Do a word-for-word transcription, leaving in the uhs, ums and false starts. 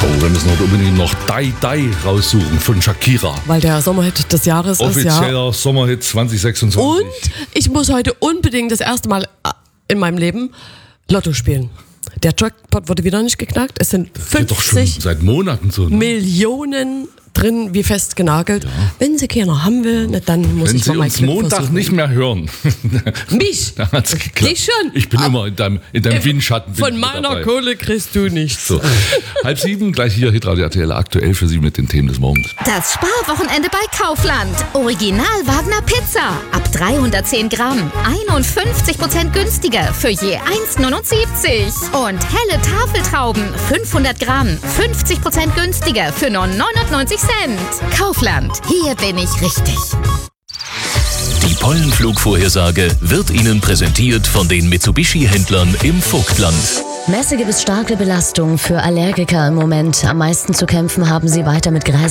Oh, wir müssen heute unbedingt noch Die Die raussuchen von Shakira. Weil der Sommerhit des Jahres Offizieller ist, ja. Sommerhit zwanzig sechsundzwanzig. Und ich muss heute unbedingt das erste Mal in meinem Leben Lotto spielen. Der Jackpot wurde wieder nicht geknackt. Es sind Geht doch schon fünfzig seit Monaten so. Ne? Millionen drin, wie festgenagelt. Ja. Wenn sie keiner haben will, ne, dann muss Wenn ich Sie mal mein uns Glück Montag versuchen. nicht mehr hören. Mich? Dann hat's geklappt. Dich schon? Ich bin Ah. immer in deinem, in deinem Äh, Windschatten. bin Von ich meiner dabei. Kohle kriegst du nichts. So. Halb sieben, gleich hier Hitradio R T L aktuell für Sie mit den Themen des Morgens. Das Sparwochenende bei Kaufland. Original Wagner Pizza. Ab dreihundertzehn Gramm. einundfünfzig Prozent günstiger für je eins neunundsiebzig. Und helle Tafeltrauben. fünfhundert Gramm. fünfzig Prozent günstiger für nur neunundneunzig Cent. Kaufland. Hier bin ich richtig. Die Pollenflugvorhersage wird Ihnen präsentiert von den Mitsubishi-Händlern im Vogtland. Mäßige bis starke Belastung für Allergiker im Moment. Am meisten zu kämpfen haben sie weiter mit Gräs.